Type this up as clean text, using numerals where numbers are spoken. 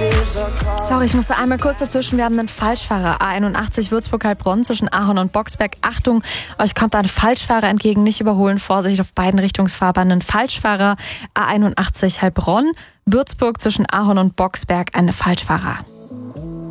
Sorry, ich musste einmal kurz dazwischen. Wir haben einen Falschfahrer. A81 Würzburg-Heilbronn zwischen Ahorn und Boxberg. Achtung, euch kommt ein Falschfahrer entgegen. Nicht überholen. Vorsicht auf beiden Richtungsfahrbahnen. Falschfahrer A81 Heilbronn. Würzburg zwischen Ahorn und Boxberg. Ein Falschfahrer.